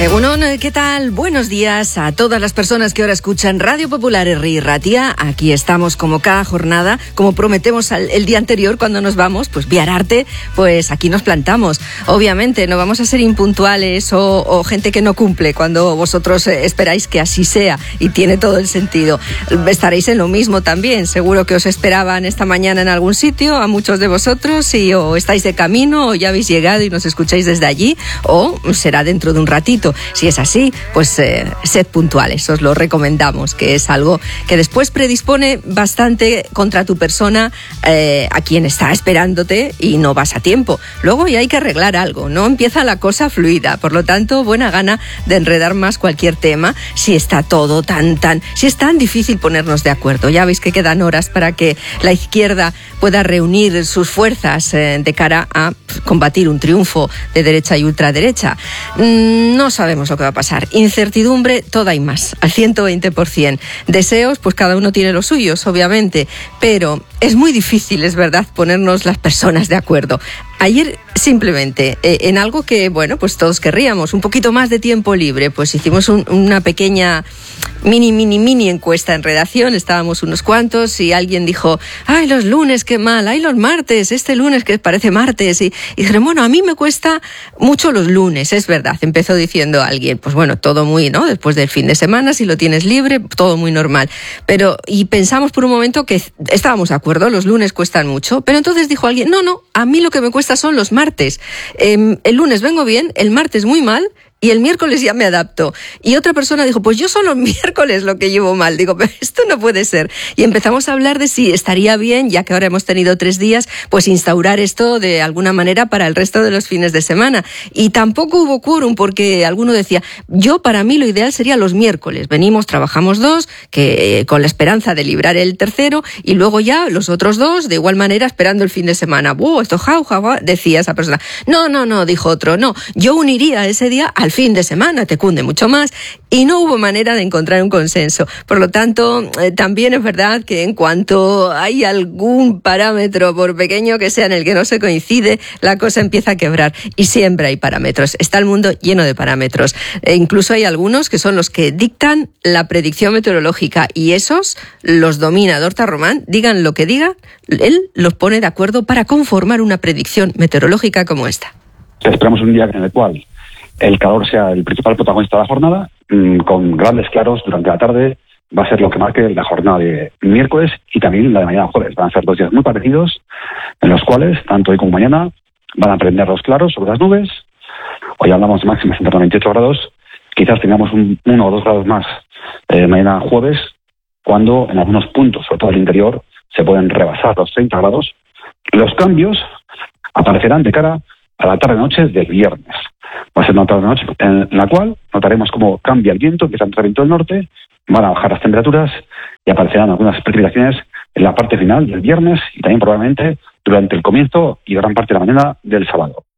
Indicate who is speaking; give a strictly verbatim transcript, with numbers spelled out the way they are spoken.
Speaker 1: Egunon, ¿qué tal? Buenos días a todas las personas que ahora escuchan Radio Popular Herri Ratia. Aquí estamos como cada jornada, como prometemos al, el día anterior cuando nos vamos, pues Biararte, pues aquí nos plantamos. Obviamente no vamos a ser impuntuales o, o gente que no cumple cuando vosotros esperáis que así sea, y tiene todo el sentido. Estaréis en lo mismo también, seguro que os esperaban esta mañana en algún sitio a muchos de vosotros, y o estáis de camino o ya habéis llegado y nos escucháis desde allí, o será dentro de un ratito. Si es así, pues eh, sed puntuales, os lo recomendamos, que es algo que después predispone bastante contra tu persona, eh, a quien está esperándote y no vas a tiempo. Luego ya hay que arreglar algo, no empieza la cosa fluida, por lo tanto, buena gana de enredar más cualquier tema si está todo tan, tan, si es tan difícil ponernos de acuerdo. Ya veis que quedan horas para que la izquierda pueda reunir sus fuerzas eh, de cara a combatir un triunfo de derecha y ultraderecha. Mm, no sabemos lo que va a pasar. Incertidumbre, toda y más, al ciento veinte por ciento. Deseos, pues cada uno tiene los suyos, obviamente, pero es muy difícil, es verdad, ponernos las personas de acuerdo. Ayer, simplemente, eh, en algo que, bueno, pues todos querríamos, un poquito más de tiempo libre, pues hicimos un, una pequeña mini, mini, mini encuesta en redacción, estábamos unos cuantos y alguien dijo, ay, los lunes, qué mal, ay, los martes, este lunes que parece martes, y, y dijeron, bueno, a mí me cuesta mucho los lunes, es verdad, empezó diciendo alguien, pues bueno, todo muy, ¿no?, después del fin de semana, si lo tienes libre, todo muy normal, pero, y pensamos por un momento que estábamos de acuerdo, los lunes cuestan mucho, pero entonces dijo alguien, no, no, a mí lo que me cuesta son los martes, eh, el lunes vengo bien, el martes muy mal, y el miércoles ya me adapto. Y otra persona dijo, pues yo son los miércoles lo que llevo mal. Digo, pero esto no puede ser. Y empezamos a hablar de si estaría bien, ya que ahora hemos tenido tres días, pues instaurar esto de alguna manera para el resto de los fines de semana. Y tampoco hubo quórum, porque alguno decía, yo para mí lo ideal sería los miércoles. Venimos, trabajamos dos, que eh, con la esperanza de librar el tercero, y luego ya los otros dos, de igual manera, esperando el fin de semana. ¡Buh, esto jau, jau! Decía esa persona. No, no, no, dijo otro, no, yo uniría ese día al fin de semana, te cunde mucho más, y no hubo manera de encontrar un consenso. Por lo tanto, eh, también es verdad que en cuanto hay algún parámetro, por pequeño que sea, en el que no se coincide, la cosa empieza a quebrar, y siempre hay parámetros. Está el mundo lleno de parámetros. E incluso hay algunos que son los que dictan la predicción meteorológica, y esos los domina Dorta Román, digan lo que digan, él los pone de acuerdo para conformar una predicción meteorológica como esta.
Speaker 2: Esperamos un día en el cual el calor sea el principal protagonista de la jornada, mmm, con grandes claros durante la tarde. Va a ser lo que marque la jornada de miércoles y también la de mañana jueves. Van a ser dos días muy parecidos, en los cuales, tanto hoy como mañana, van a prender los claros sobre las nubes. Hoy hablamos de máximas entre veintiocho grados, quizás tengamos un, uno o dos grados más eh, mañana jueves, cuando en algunos puntos, sobre todo el interior, se pueden rebasar los treinta grados. Los cambios aparecerán de cara a la tarde-noche del viernes. Va a ser una tarde-noche en la cual notaremos cómo cambia el viento, empieza a entrar viento del norte, van a bajar las temperaturas y aparecerán algunas precipitaciones en la parte final del viernes y también probablemente durante el comienzo y gran parte de la mañana del sábado.